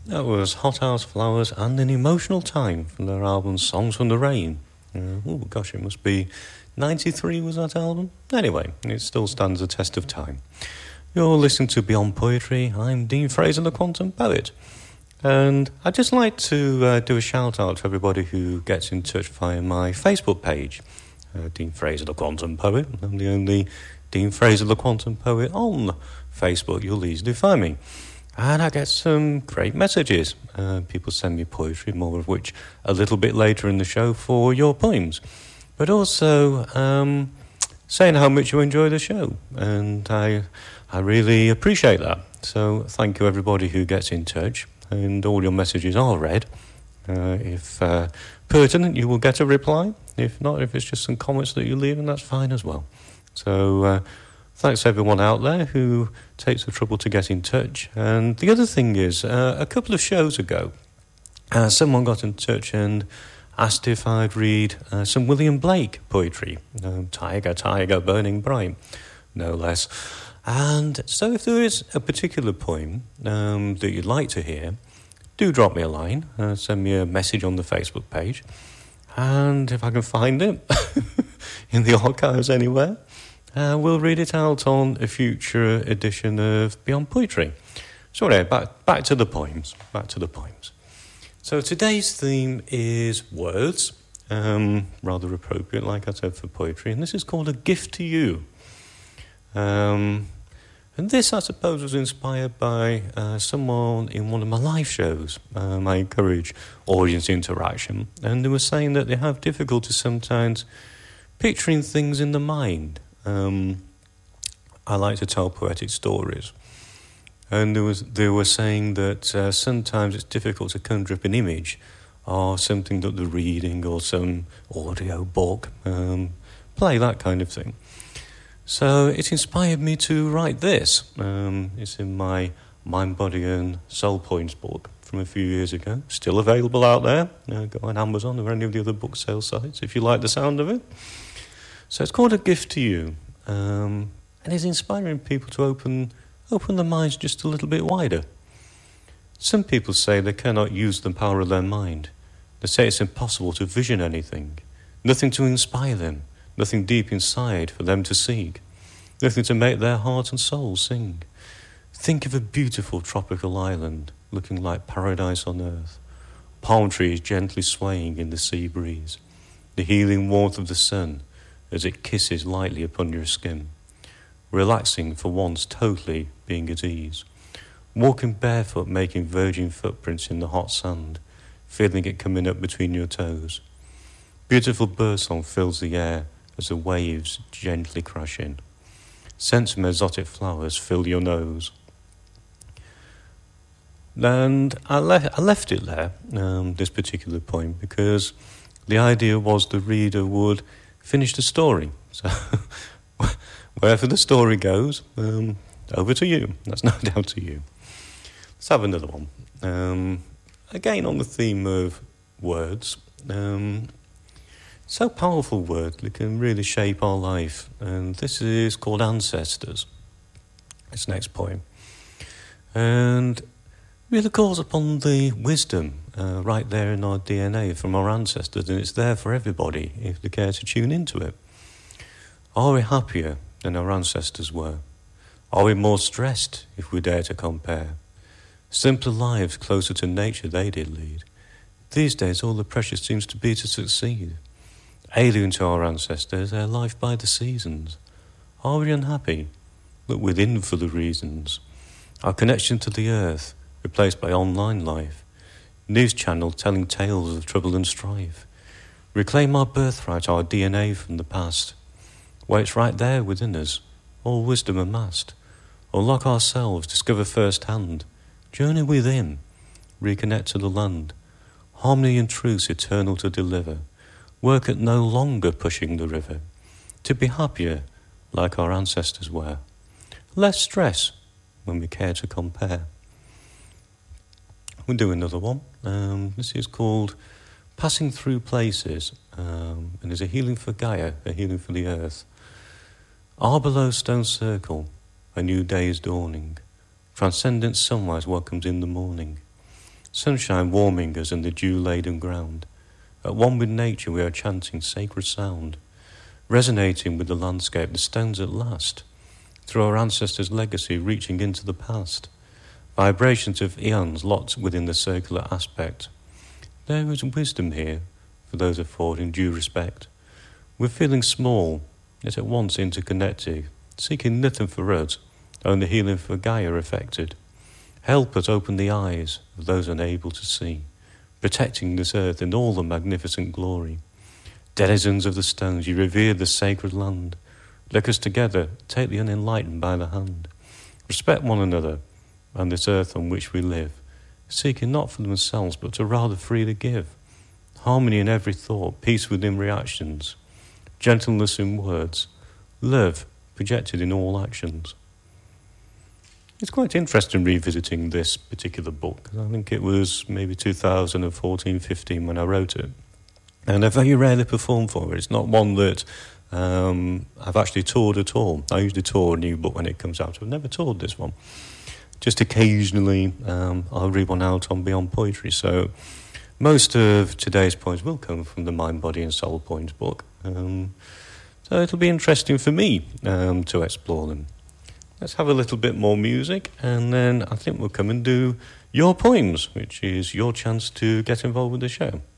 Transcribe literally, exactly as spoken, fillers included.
That was Hothouse Flowers and An Emotional Time from their album Songs from the Rain. Uh, oh gosh, it must be ninety-three was that album? Anyway, it still stands the test of time. You're listening to Beyond Poetry. I'm Dean Fraser, the Quantum Poet. And I'd just like to uh, do a shout out to everybody who gets in touch via my Facebook page. Uh, Dean Fraser, the Quantum Poet. I'm the only Dean Fraser, the Quantum Poet on Facebook. You'll easily find me. And I get some great messages. Uh, people send me poetry, more of which a little bit later in the show for your poems. But also um, saying how much you enjoy the show. And I, I really appreciate that. So thank you everybody who gets in touch. And all your messages are read. Uh, if uh, pertinent, you will get a reply. If not, if it's just some comments that you leave, and that's fine as well. So uh, thanks everyone out there who takes the trouble to get in touch. And the other thing is, uh, a couple of shows ago, uh, someone got in touch and asked if I'd read uh, some William Blake poetry. Um, Tiger, Tiger, Burning Bright, no less. And so if there is a particular poem um, that you'd like to hear, do drop me a line, uh, send me a message on the Facebook page, and if I can find it in the archives anywhere, uh, we'll read it out on a future edition of Beyond Poetry. So anyway, back, back to the poems, back to the poems. So today's theme is words, um, rather appropriate, like I said, for poetry, and this is called A Gift to You. Um... And this, I suppose, was inspired by uh, someone in one of my live shows. Um, I encourage audience interaction. And they were saying that they have difficulty sometimes picturing things in the mind. Um, I like to tell poetic stories. And there was, they were saying that uh, sometimes it's difficult to conjure up an image or something that they're reading or some audio book, um, play, that kind of thing. So it inspired me to write this. Um, it's in my Mind, Body and Soul Poems book from a few years ago. Still available out there. Uh, go on Amazon or any of the other book sale sites if you like the sound of it. So it's called A Gift to You. Um, and it's inspiring people to open, open their minds just a little bit wider. Some people say they cannot use the power of their mind. They say it's impossible to vision anything. Nothing to inspire them. Nothing deep inside for them to seek. Nothing to make their heart and soul sing. Think of a beautiful tropical island looking like paradise on earth. Palm trees gently swaying in the sea breeze. The healing warmth of the sun as it kisses lightly upon your skin. Relaxing for once, totally being at ease. Walking barefoot, making virgin footprints in the hot sand. Feeling it coming up between your toes. Beautiful birdsong fills the air as the waves gently crash in. Scents from exotic flowers fill your nose. And I, le- I left it there, um, this particular poem, because the idea was the reader would finish the story. So wherever the story goes, um, over to you. That's no doubt to you. Let's have another one. Um, again, on the theme of words. Um, So powerful word that can really shape our life. And this is called Ancestors. This next poem. And really calls upon the wisdom uh, right there in our D N A from our ancestors. And it's there for everybody if they care to tune into it. Are we happier than our ancestors were? Are we more stressed if we dare to compare? Simpler lives closer to nature they did lead. These days all the pressure seems to be to succeed. Alien to our ancestors, their life by the seasons. Are we unhappy? Look within for the reasons. Our connection to the earth, replaced by online life. News channel telling tales of trouble and strife. Reclaim our birthright, our D N A from the past. Where it's right there within us, all wisdom amassed. Unlock ourselves, discover firsthand. Journey within, reconnect to the land. Harmony and truth eternal to deliver. Work at no longer pushing the river. To be happier like our ancestors were. Less stress when we care to compare. We'll do another one. Um, this is called Passing Through Places. Um, and is a healing for Gaia, a healing for the earth. Our below stone circle, a new day is dawning. Transcendent sunrise welcomes in the morning. sunshine warming us in the dew-laden ground. At one with nature we are chanting sacred sound, resonating with the landscape, the stones at last, through our ancestors' legacy reaching into the past. Vibrations of eons locked within the circular aspect. There is wisdom here for those affording due respect. We're feeling small, yet at once interconnected, seeking nothing for us, only healing for Gaia affected. Help us open the eyes of those unable to see, protecting this earth in all the magnificent glory. Denizens of the stones, you revere the sacred land. Let us together take the unenlightened by the hand. Respect one another and this earth on which we live, seeking not for themselves but to rather freely give. Harmony in every thought, peace within reactions, gentleness in words, love projected in all actions. It's quite interesting revisiting this particular book. I think it was maybe two thousand fourteen fifteen when I wrote it. And I very rarely perform for it. It's not one that um, I've actually toured at all. I usually tour a new book when it comes out. I've never toured this one. Just occasionally um, I'll read one out on Beyond Poetry. So most of today's poems will come from the Mind, Body and Soul Poems book. Um, so it'll be interesting for me um, to explore them. Let's have a little bit more music, and then I think we'll come and do your poems, which is your chance to get involved with the show.